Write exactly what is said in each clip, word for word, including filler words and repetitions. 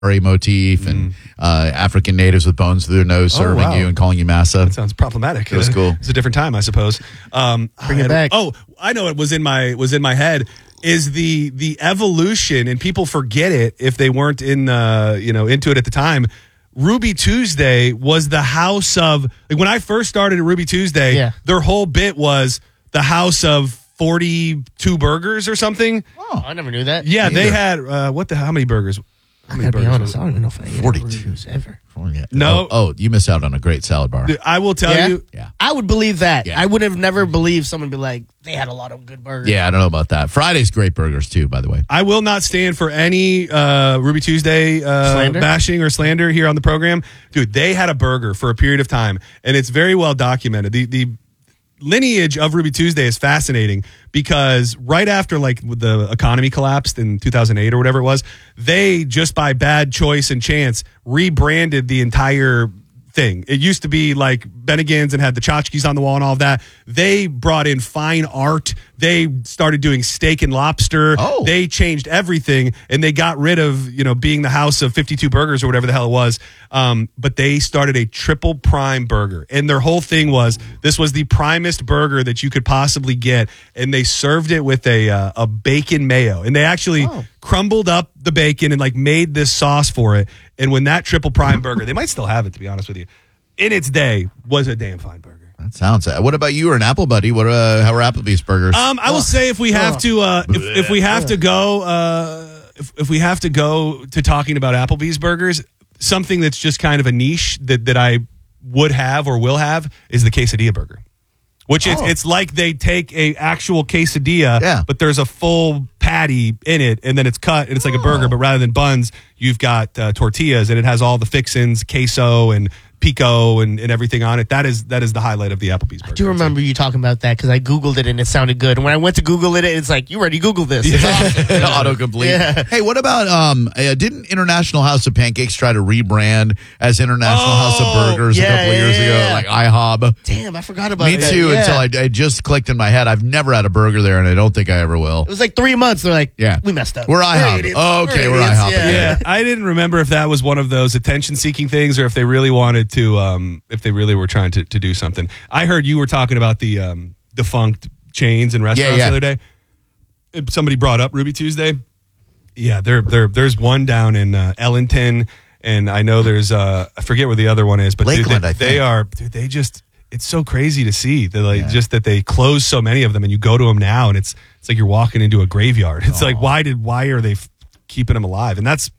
motif and uh, African natives with bones through their nose Oh, serving wow. you and calling you massa. That sounds problematic. It was cool. It's a different time, I suppose. Um, Bring I it had- back. Oh, I know it was in my was in my head. Is the the evolution, and people forget it if they weren't in uh, you know into it at the time. Ruby Tuesday was the house of like when I first started at Ruby Tuesday. Yeah. Their whole bit was the house of forty-two burgers or something. Oh, I never knew that. Yeah, they Neither. had uh, what the how many burgers? How I many gotta be burgers honest. was I it? don't even know if I ate forty-two. Burritos ever. Oh, yeah. No. Oh, oh, you missed out on a great salad bar. I will tell Yeah? you. Yeah. I would believe that. Yeah. I would have never believed someone be like, they had a lot of good burgers. Yeah, I don't know about that. Friday's great burgers too, by the way. I will not stand for any uh, Ruby Tuesday uh, Slander? bashing or slander here on the program. Dude, they had a burger for a period of time, and it's very well documented. The the lineage of Ruby Tuesday is fascinating because right after like the economy collapsed in two thousand eight or whatever it was, they just by bad choice and chance rebranded the entire thing. It used to be like Bennigan's and had the tchotchkes on the wall and all of that. They brought in fine art. They started doing steak and lobster. Oh. They changed everything, and they got rid of, you know, being the house of fifty-two burgers or whatever the hell it was. Um, but they started a triple prime burger, and their whole thing was this was the primest burger that you could possibly get, and they served it with a uh, a bacon mayo, and they actually Oh. crumbled up the bacon and like made this sauce for it. And when that triple prime burger, they might still have it, to be honest with you, in its day was a damn fine burger. That sounds. What about you or an Apple buddy? What? Uh, how are Applebee's burgers? Um, I will say if we have to, uh, if, if we have to go, uh, if, if we have to go to talking about Applebee's burgers, something that's just kind of a niche that, that I would have or will have is the quesadilla burger, which it's, Oh. it's like they take a actual quesadilla, Yeah. but there's a full patty in it, and then it's cut and it's like a burger, but rather than buns, you've got uh, tortillas, and it has all the fixins, queso and pico and, and everything on it. That is that is the highlight of the Applebee's burger. I do remember you talking about that because I Googled it and it sounded good. And when I went to Google it, it's like, you already Googled this. It's awesome. Autocomplete. Yeah. Hey, what about um? Uh, didn't International House of Pancakes try to rebrand as International Oh, House of Burgers yeah, a couple of years yeah, ago, yeah. like IHOB? Damn, I forgot about Me that. too. Yeah. Until I, I just clicked in my head. I've never had a burger there, and I don't think I ever will. It was like three months. They're like, Yeah. we messed up. We're IHOP. idiots. Oh, okay, we're idiots. IHOP. Yeah. Yeah, I didn't remember if that was one of those attention-seeking things, or if they really wanted to, um, if they really were trying to, to do something. I heard you were talking about the um, defunct chains and restaurants Yeah, yeah. the other day. If somebody brought up Ruby Tuesday. Yeah, there, there, there's one down in uh, Ellington, and I know there's, uh, I forget where the other one is, but dude, Lakeland, they, I they think. are, dude, they just. It's so crazy to see that, like, Yeah. just that they close so many of them, and you go to them now, and it's it's like you're walking into a graveyard. It's like, why did why are they f- keeping them alive? And that's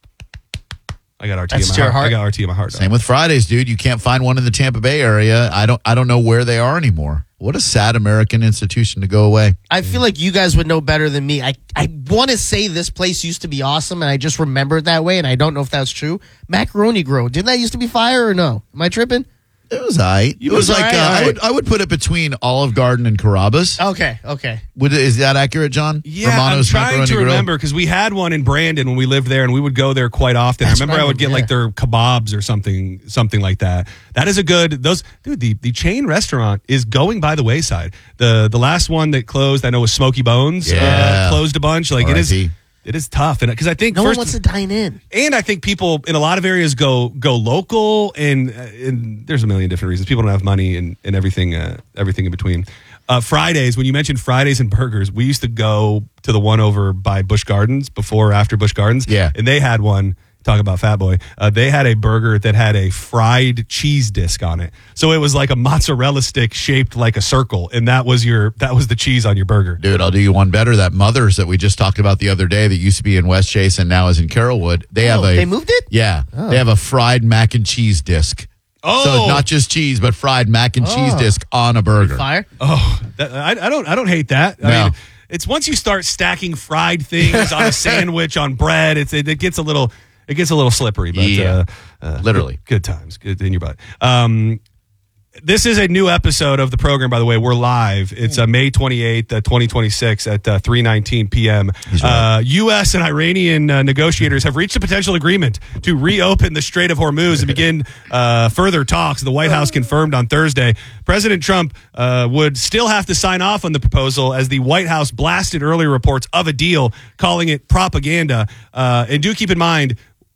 I got R T That's in to my your heart. I heart. got R T in my heart. Same with Fridays, dude. You can't find one in the Tampa Bay area. I don't. I don't know where they are anymore. What a sad American institution to go away. I feel like you guys would know better than me. I, I want to say this place used to be awesome, and I just remember it that way, and I don't know if that's true. Macaroni Grill. Didn't that used to be fire or no? Am I tripping? It was I. It was was like aight, uh, I alright. would. I would put it between Olive Garden and Carrabba's. Okay, okay. Would, is that accurate, John? Yeah, Romano's I'm trying Macaroni to Grill? remember because we had one in Brandon when we lived there, and we would go there quite often. That's I remember right, I would get yeah. like their kebabs or something, something like that. That is a good. Those dude, the the chain restaurant is going by the wayside. The the last one that closed, I know, was Smoky Bones. Yeah. uh, closed a bunch. Like it is. R I P. It is tough, and because I think No first, one wants to dine in. and I think people in a lot of areas go go local, and, uh, and there's a million different reasons. People don't have money and, and everything uh, everything in between. Uh, Fridays, when you mentioned Fridays and burgers, we used to go to the one over by Busch Gardens before or after Busch Gardens. Yeah. And they had one, talk about Fat Boy, uh, they had a burger that had a fried cheese disc on it. So it was like a mozzarella stick shaped like a circle, and that was your that was the cheese on your burger. Dude, I'll do you one better. That Mother's that we just talked about the other day that used to be in West Chase and now is in Carrollwood. They have Oh, a they moved it? Yeah, Oh. they have a fried mac and cheese disc. Oh. So it's not just cheese, but fried mac and cheese Oh. disc on a burger. Fire? Oh, that, I, I don't I don't hate that. I No. mean, it's once you start stacking fried things on a sandwich on bread, it's it, it gets a little it gets a little slippery. But Yeah. uh, uh, Literally. good, good times, good in your butt. Um, this is a new episode of the program, by the way. We're live. It's uh, May twenty-eighth, uh, twenty twenty-six at uh, three nineteen p.m. right. Uh, U S and Iranian uh, negotiators have reached a potential agreement to reopen the Strait of Hormuz and begin uh, further talks. The White House confirmed on Thursday. President Trump uh, would still have to sign off on the proposal as the White House blasted earlier reports of a deal, calling it propaganda. Uh, and do keep in mind,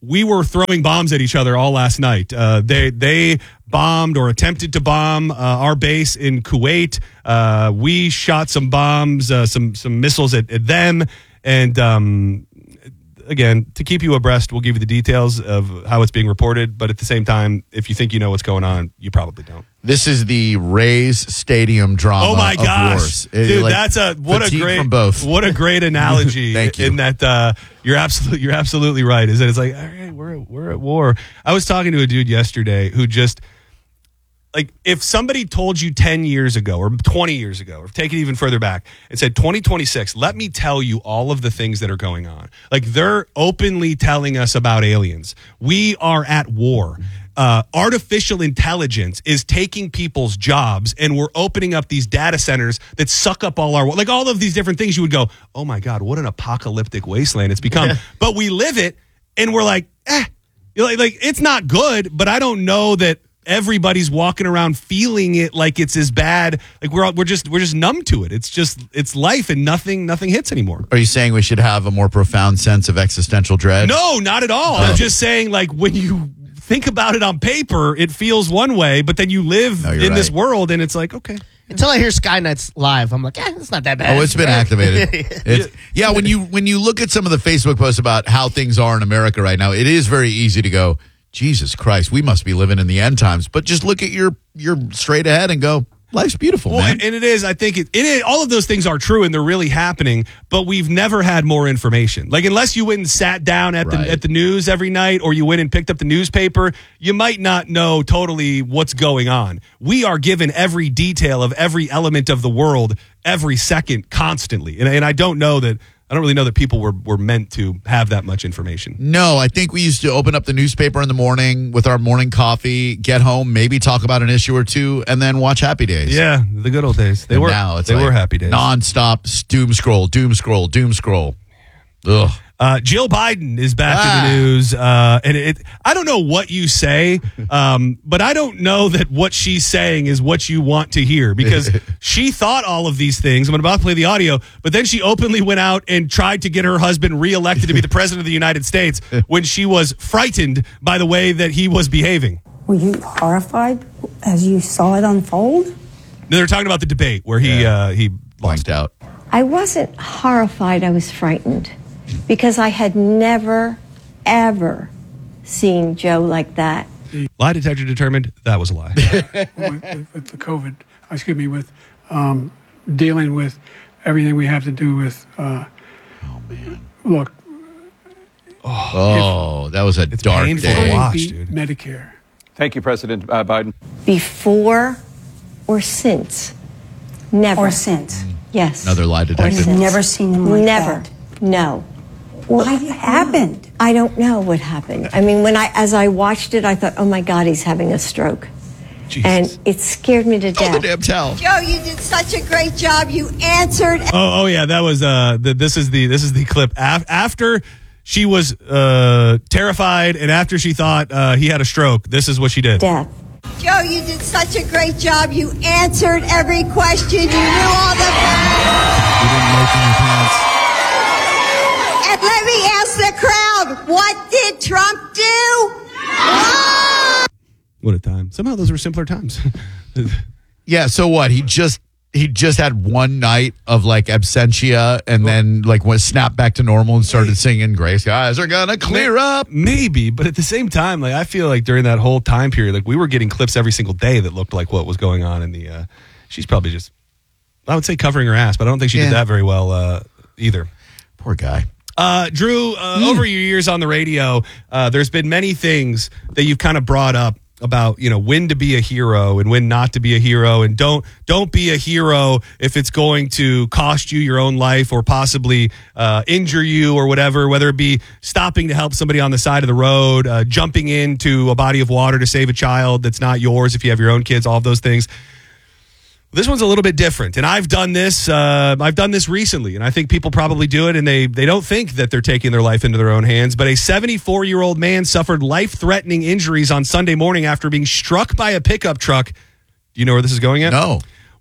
we were throwing bombs at each other all last night. Uh, they they bombed or attempted to bomb uh, our base in Kuwait. Uh, we shot some bombs, uh, some some missiles at, at them. And um, again, to keep you abreast, we'll give you the details of how it's being reported. But at the same time, if you think you know what's going on, you probably don't. This is the Rays Stadium drama. Oh my of gosh, wars. dude! Like, that's a what a great from both. what a great analogy. Thank you. In that uh, you're absolutely you're absolutely right. Is that it's like, all right, we're we're at war. I was talking to a dude yesterday who just like if somebody told you ten years ago or twenty years ago, or take it even further back, and said twenty twenty-six, let me tell you all of the things that are going on. Like they're openly telling us about aliens. We are at war. Uh, artificial intelligence is taking people's jobs, and we're opening up these data centers that suck up all our, like all of these different things. You would go, oh my God, what an apocalyptic wasteland it's become. Yeah. But we live it, and we're like, eh, like, like it's not good, but I don't know that everybody's walking around feeling it like it's as bad. Like we're we're just we're just numb to it. It's just it's life, and nothing nothing hits anymore. Are you saying we should have a more profound sense of existential dread? No, not at all. I'm just saying, like, when you think about it on paper, it feels one way, but then you live No, in you're this right. world, and it's like, okay. Until I hear Skynet's live, I'm like, eh, it's not that bad. Oh, it's been activated. It's, yeah, when you when you look at some of the Facebook posts about how things are in America right now, it is very easy to go, Jesus Christ, we must be living in the end times. But just look at your your straight ahead and go, life's beautiful, Well, man. and, and it is. I think it, it is. All of those things are true, and they're really happening. But we've never had more information. Like unless you went and sat down at Right. the at the news every night, or you went and picked up the newspaper, you might not know totally what's going on. We are given every detail of every element of the world every second, constantly, and, and I don't know that. I don't really know that people were, were meant to have that much information. No, I think we used to open up the newspaper in the morning with our morning coffee, get home, maybe talk about an issue or two, and then watch Happy Days. Yeah, the good old days. They And were now it's they like were happy days. nonstop doom scroll, doom scroll, doom scroll. Ugh. Uh, Jill Biden is back Ah. in the news, uh, and it. I don't know what you say, um, but I don't know that what she's saying is what you want to hear, because she thought all of these things. I'm about to play the audio, but then she openly went out and tried to get her husband reelected to be the president of the United States when she was frightened by the way that he was behaving. Were you horrified as you saw it unfold? They're talking about the debate where he uh, he Blanked out. I wasn't horrified, I was frightened because I had never, ever seen Joe like that. lie detector determined that was a lie. with, with the COVID, excuse me, with um, dealing with everything we have to do with. Uh, Oh, man. look, Oh, that was a It's dark painful to day. watch. beat dude. Medicare. Thank you, President uh, Biden. Before or since? Never. Or since. Yes. Another lie Or detector. You've since. never seen him like Never. that. No. What happened? I don't know what happened. I mean, when I, as I watched it, I thought, oh my God, he's having a stroke. Jesus. And it scared me to Oh, the death. damn towel. Joe, you did such a great job. You answered. Oh, oh yeah, that was uh. The, this is the this is the clip Af- after she was uh terrified, and after she thought uh, he had a stroke. This is what she did. Death. Joe, you did such a great job. You answered every question. You knew all the. You didn't make any pants. And let me ask the crowd, what did Trump do? Ah! What a time! Somehow those were simpler times. Yeah, so what? He just he just had one night of like absentia and then like went snapped back to normal and started singing "Gray Skies Are Gonna Clear Up." Maybe, but at the same time, like I feel like during that whole time period, like we were getting clips every single day that looked like what was going on in the. Uh, she's probably just, I would say, covering her ass, but I don't think she Yeah. did that very well uh, either. Poor guy. Uh, Drew, uh, over your years on the radio, uh, there's been many things that you've kind of brought up about, you know, when to be a hero and when not to be a hero, and don't don't be a hero if it's going to cost you your own life or possibly uh, injure you or whatever, whether it be stopping to help somebody on the side of the road, uh, jumping into a body of water to save a child that's not yours if you have your own kids, all of those things. This one's a little bit different, and I've done this. Uh, I've done this recently, and I think people probably do it, and they they don't think that they're taking their life into their own hands. But a seventy-four-year-old man suffered life-threatening injuries on Sunday morning after being struck by a pickup truck. Do you know where this is going at? No.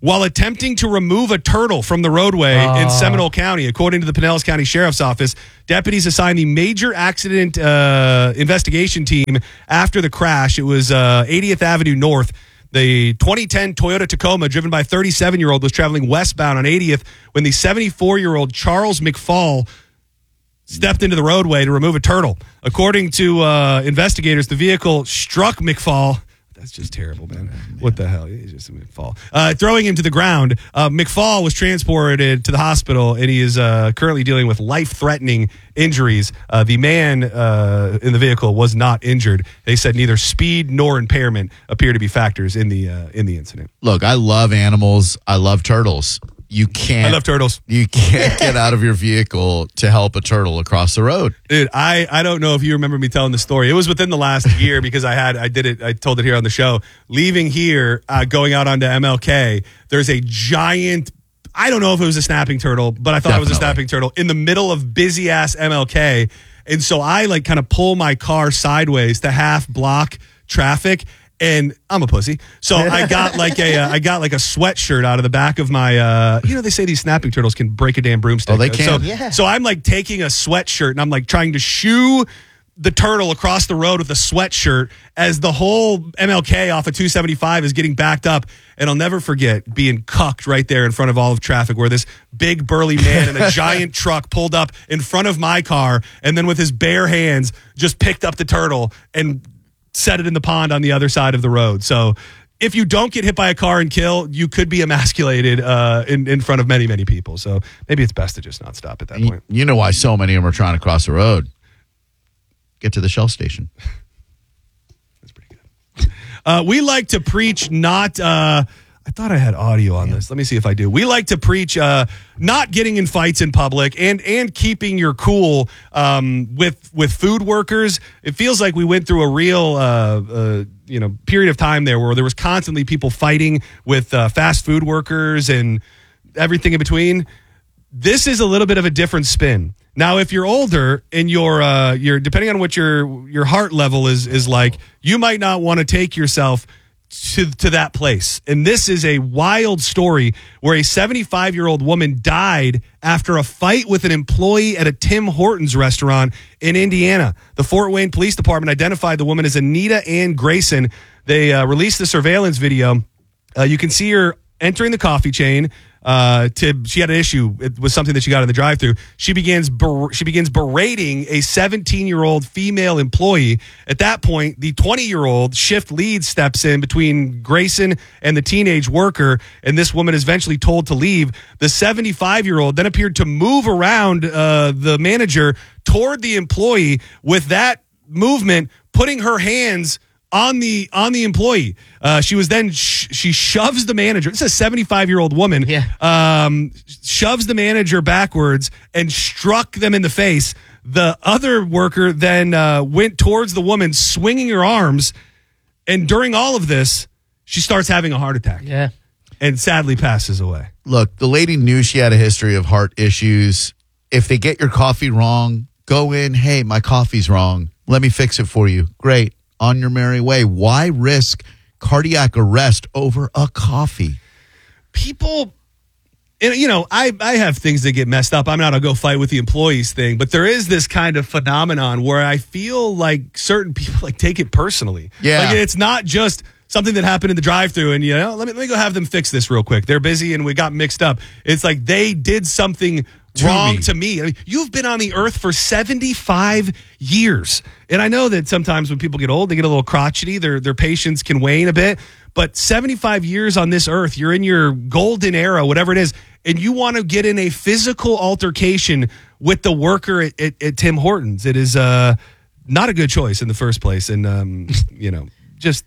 while attempting to remove a turtle from the roadway uh. in Seminole County. According to the Pinellas County Sheriff's Office, deputies assigned the major accident uh, investigation team after the crash. It was uh, eightieth Avenue North. The twenty ten Toyota Tacoma, driven by a thirty-seven-year-old, was traveling westbound on eightieth when the seventy-four-year-old Charles McFall stepped into the roadway to remove a turtle. According to uh, investigators, the vehicle struck McFall. That's just terrible, man. What the hell? He's just a McFall. Uh, throwing him to the ground. Uh, McFall was transported to the hospital, and he is uh, currently dealing with life-threatening injuries. Uh, the man uh, in the vehicle was not injured. They said neither speed nor impairment appear to be factors in the uh, in the incident. Look, I love animals. I love turtles. You can't. I love turtles. You can't get out of your vehicle to help a turtle across the road. Dude, I, I don't know if you remember me telling the story. It was within the last year because I had I did it. I told it here on the show. Leaving here, uh, going out onto M L K, there's a giant. I don't know if it was a snapping turtle, but I thought Definitely. it was a snapping turtle in the middle of busy ass M L K, and so I like kind of pull my car sideways to half block traffic. And I'm a pussy, so I got like a uh, I got like a sweatshirt out of the back of my. Uh, you know, they say these snapping turtles can break a damn broomstick. Oh, they can. So, yeah. so I'm like taking a sweatshirt and I'm like trying to shoo the turtle across the road with a sweatshirt as the whole M L K off of two seventy-five is getting backed up. And I'll never forget being cucked right there in front of all of traffic, where this big burly man in a giant truck pulled up in front of my car, and then with his bare hands just picked up the turtle and set it in the pond on the other side of the road. So if you don't get hit by a car and kill, you could be emasculated uh, in, in front of many, many people. So maybe it's best to just not stop at that you, point. You know why so many of them are trying to cross the road? Get to the Shell station. That's pretty good. Uh, we like to preach not... Uh, I thought I had audio on this. Let me see if I do. We like to preach uh, not getting in fights in public and and keeping your cool um, with with food workers. It feels like we went through a real uh, uh, you know period of time there where there was constantly people fighting with uh, fast food workers and everything in between. This is a little bit of a different spin. Now, if you're older and you're uh, you're depending on what your your heart level is is like, you might not want to take yourself to to that place. And this is a wild story where a seventy-five-year-old woman died after a fight with an employee at a Tim Hortons restaurant in Indiana. The Fort Wayne Police Department identified the woman as Anita Ann Grayson. They uh, released the surveillance video. Uh, you can see her entering the coffee chain. Uh, to she had an issue. It was something that she got in the drive-thru. She begins ber- she begins berating a seventeen-year-old female employee. At that point, the twenty-year-old shift lead steps in between Grayson and the teenage worker, and this woman is eventually told to leave. The seventy-five-year-old then appeared to move around uh, the manager toward the employee. With that movement, putting her hands on the on the employee. Uh, she was then sh- she shoves the manager. This is a seventy-five-year-old woman. Yeah. Um, shoves the manager backwards and struck them in the face. The other worker then uh, went towards the woman, swinging her arms, and during all of this, she starts having a heart attack. Yeah. And sadly passes away. Look, the lady knew she had a history of heart issues. If they get your coffee wrong, go in, hey, my coffee's wrong. Let me fix it for you. Great. On your merry way. Why risk cardiac arrest over a coffee? People, you know, I, I have things that get messed up. I'm not a go fight with the employees thing, but there is this kind of phenomenon where I feel like certain people like take it personally. Yeah. Like it's not just something that happened in the drive-thru and, you know, let me, let me go have them fix this real quick. They're busy and we got mixed up. It's like they did something To wrong me. to me. I mean, you've been on the earth for seventy-five years. And I know that sometimes when people get old, they get a little crotchety. Their their patience can wane a bit. But seventy-five years on this earth, you're in your golden era, whatever it is, and you want to get in a physical altercation with the worker at, at, at Tim Hortons. It is uh, not a good choice in the first place. And, um, you know, just...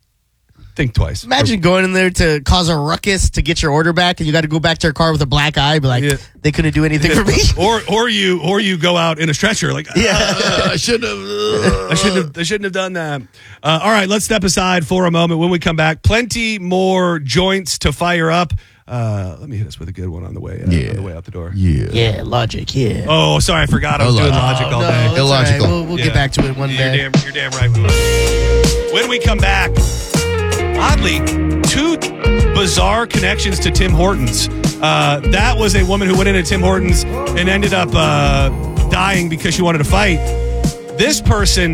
think twice. Imagine or, going in there to cause a ruckus to get your order back, and you got to go back to your car with a black eye, be like, yeah. they couldn't do anything for me. Or, or you, or you go out in a stretcher, like, yeah, uh, I shouldn't have, uh, I shouldn't have, I shouldn't have done that. Uh, all right, let's step aside for a moment. When we come back, plenty more joints to fire up. Uh, let me hit us with a good one on the way. Uh, yeah. on the way out the door. Yeah, yeah, Logic. Yeah. Oh, sorry, I forgot. I was doing Logic all no, day. Illogical. Right. We'll, we'll yeah. get back to it one you're day. Damn, you're damn right. We will. When we come back. Oddly, two bizarre connections to Tim Hortons. Uh, that was a woman who went into Tim Hortons and ended up uh, dying because she wanted to fight. This person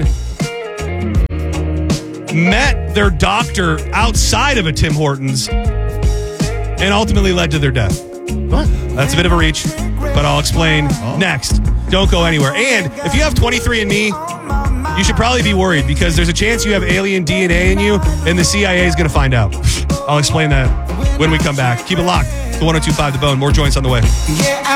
met their doctor outside of a Tim Hortons and ultimately led to their death. What? That's a bit of a reach, but I'll explain oh. next. Don't go anywhere. And if you have twenty-three and me, you should probably be worried because there's a chance you have alien D N A in you and the C I A is going to find out. I'll explain that when we come back. Keep it locked. The one oh two point five The Bone. More joints on the way.